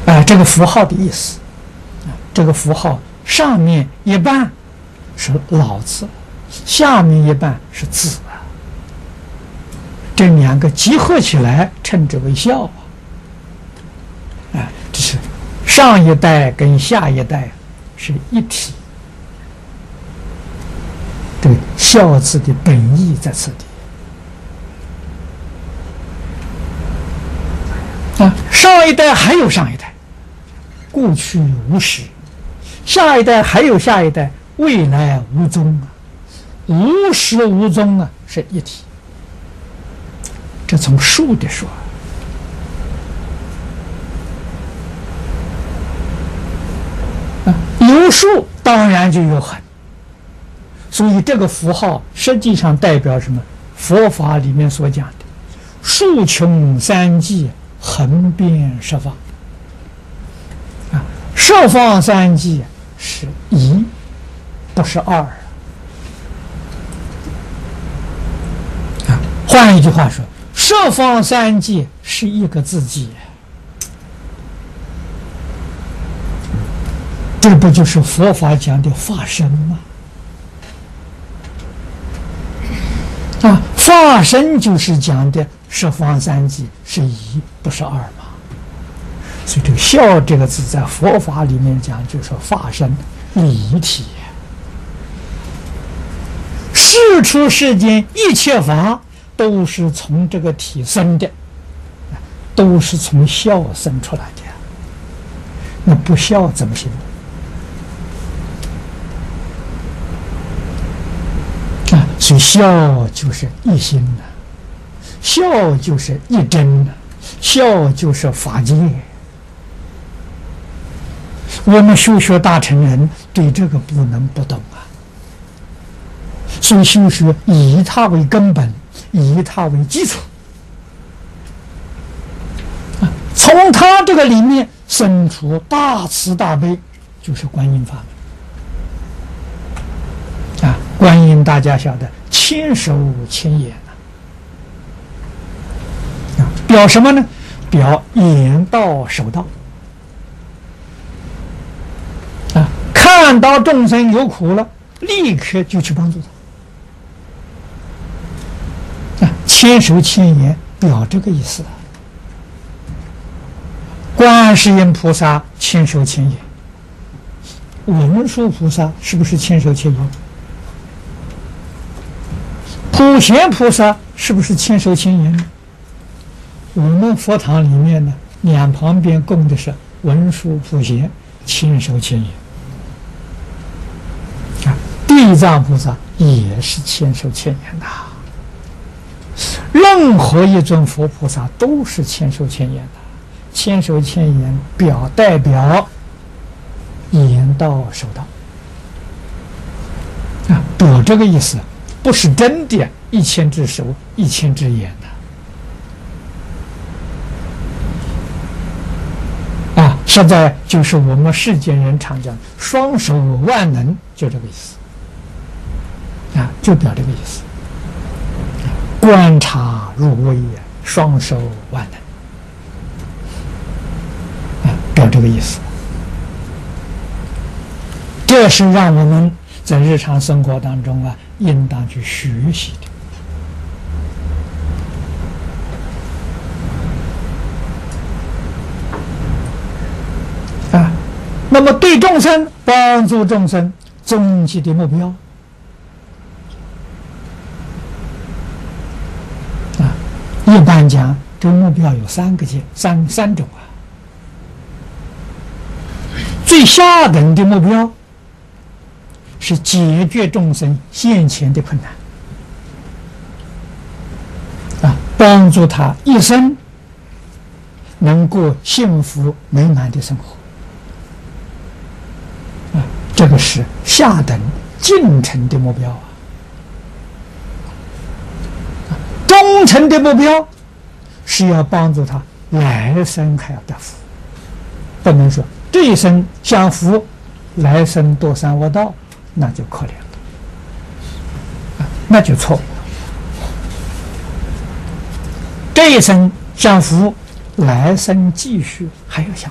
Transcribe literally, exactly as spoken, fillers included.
啊、呃，这个符号的意思，啊，这个符号上面一半是老字，下面一半是字啊，这两个集合起来称之为孝啊。啊，这是上一代跟下一代是一体。这个孝字的本意在此地啊，上一代还有上一代，过去无始；下一代还有下一代，未来无踪啊，无始无踪啊，是一体。这从数的说，啊，有数当然就有恒。所以这个符号实际上代表什么？佛法里面所讲的数穷三际，恒遍十方啊，十方三际是一，不是二啊。换一句话说，十方三际是一个自己，这不就是佛法讲的法身吗？啊，法身就是讲的十方三际是一，不是二嘛。所以这个“孝”这个字在佛法里面讲，就是法身离体。世出世间一切法都是从这个体生的，都是从孝生出来的。那不孝怎么行？啊，所以孝就是一心呐、啊，孝就是一真呐、啊，孝就是法界。我们修学大乘人对这个不能不懂啊，所以修学以它为根本，以它为基础啊，从它这个里面生出大慈大悲，就是观音法门。啊，观音大家晓得，千手千眼啊，表什么呢？表眼到手到啊，看到众生有苦了，立刻就去帮助他啊，千手千眼表这个意思。观世音菩萨千手千眼，文殊菩萨是不是千手千眼？普贤菩萨是不是千手千眼呢？我们佛堂里面呢，两旁边供的是文殊普贤，千手千眼啊。地藏菩萨也是千手千眼的，任何一尊佛菩萨都是千手千眼的。千手千眼表代表眼到手到啊，表这个意思。不是真的一千只手一千只眼的啊，实在就是我们世间人常讲双手万能，就这个意思啊，就表这个意思。观察入微，双手万能啊，表这个意思。这是让我们在日常生活当中啊，应当去学习的啊。那么对众生帮助众生终极的目标啊，一般讲这个目标有三个阶三三种啊。最下等的目标是解决众生现前的困难啊，帮助他一生能过幸福美满的生活啊，这个是下等进程的目标啊。中层的目标是要帮助他来生还要得福，不能说这一生享福，来生堕三恶道，那就可怜了，啊，那就错了。这一生享福，来生继续还要享